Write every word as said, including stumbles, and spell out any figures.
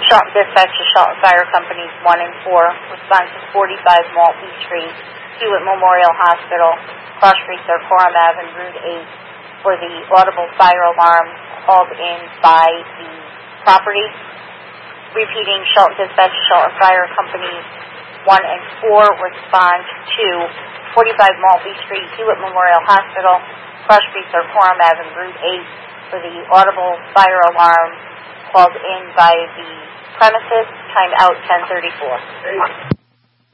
Shelton Dispatch to Shelton Fire Companies one and four. Response to forty-five Maltby Street, Hewitt Memorial Hospital, Cross Street, Coram Avenue, Route eight, for the audible fire alarm called in by the property. Repeating, Shelton Dispatch to Shelton Fire Companies one and four. Respond to forty-five Maltby Street, Hewitt Memorial Hospital, Cross Street, Coram Avenue, Route eight, for the audible fire alarm called in by the premises. Time out ten thirty-four.